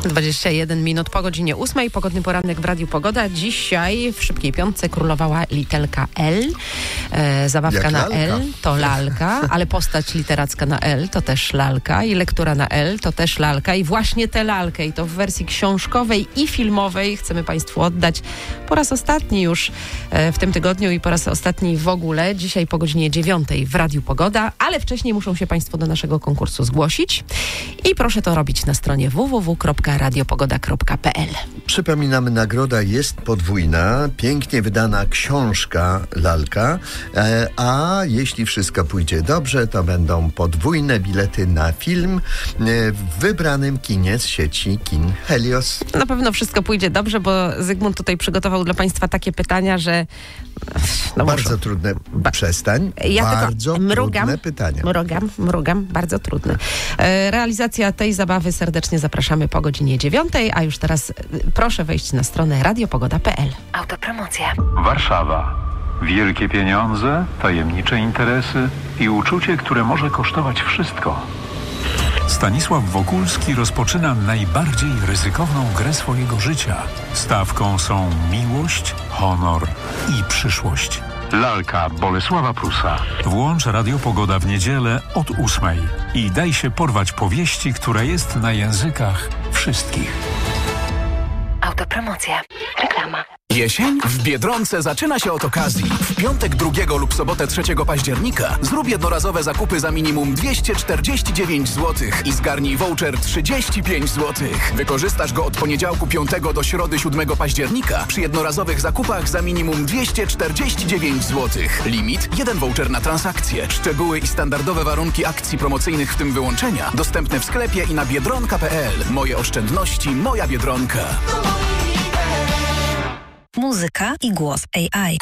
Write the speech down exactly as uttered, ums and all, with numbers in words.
dwadzieścia jeden minut po godzinie ósmej. Pogodny poranek w Radiu Pogoda. Dzisiaj w Szybkiej Piątce królowała literka L. E, zabawka Jak na lalka. L to lalka, ale postać literacka na L to też lalka i lektura na L to też lalka. I właśnie tę lalkę, i to w wersji książkowej i filmowej, chcemy Państwu oddać po raz ostatni już e, w tym tygodniu i po raz ostatni w ogóle. Dzisiaj po godzinie dziewiątej w Radiu Pogoda, ale wcześniej muszą się Państwo do naszego konkursu zgłosić i proszę to robić na stronie w w w kropka radiopogoda kropka p l. Przypominamy, nagroda jest podwójna, pięknie wydana książka Lalka, e, a jeśli wszystko pójdzie dobrze, to będą podwójne bilety na film e, w wybranym kinie z sieci kin Helios. Na pewno wszystko pójdzie dobrze, bo Zygmunt tutaj przygotował dla Państwa takie pytania, że no bardzo muszę. trudne, Ba- przestań, Ja bardzo tylko mrugam, trudne pytania. mrugam, mrugam, bardzo trudne. E, realizacja tej zabawy serdecznie zapraszamy po godzinie dziewiątej, a już teraz e, proszę wejść na stronę radiopogoda kropka p l. Autopromocja. Warszawa. Wielkie pieniądze, tajemnicze interesy i uczucie, które może kosztować wszystko. Stanisław Wokulski rozpoczyna najbardziej ryzykowną grę swojego życia. Stawką są miłość, honor i przyszłość. Lalka Bolesława Prusa. Włącz Radio Pogoda w niedzielę od ósmej i daj się porwać powieści, która jest na językach wszystkich. Autopromocja. Reklama. Jesień w Biedronce zaczyna się od okazji. W piątek drugiego lub sobotę trzeciego października zrób jednorazowe zakupy za minimum dwieście czterdzieści dziewięć złotych i zgarnij voucher trzydzieści pięć złotych. Wykorzystasz go od poniedziałku piątego do środy siódmego października przy jednorazowych zakupach za minimum dwieście czterdzieści dziewięć złotych. Limit jeden voucher na transakcję. Szczegóły i standardowe warunki akcji promocyjnych, w tym wyłączenia, dostępne w sklepie i na biedronka kropka p l. Moje oszczędności, moja Biedronka. Muzyka i głos A I.